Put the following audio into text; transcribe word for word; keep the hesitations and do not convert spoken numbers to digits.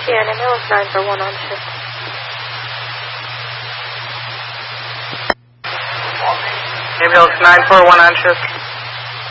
Yeah, and ambulance nine for one on shift. Ambulance nine for one on shift.